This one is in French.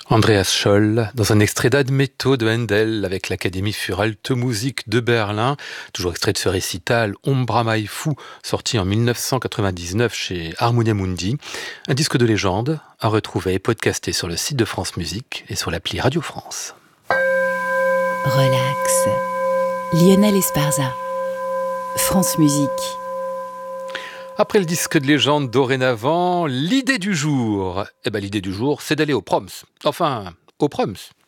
Andreas Scholl, dans un extrait d'Admetto de Handel avec l'Académie für Alte Musik de Berlin, toujours extrait de ce récital Ombra Mai Fu, sorti en 1999 chez Harmonia Mundi. Un disque de légende à retrouver et podcasté sur le site de France Musique et sur l'appli Radio France. Relax. Lionel Esparza. France Musique. Après le disque de légende, dorénavant, l'idée du jour. L'idée du jour, c'est d'aller au Proms. Enfin, au Proms.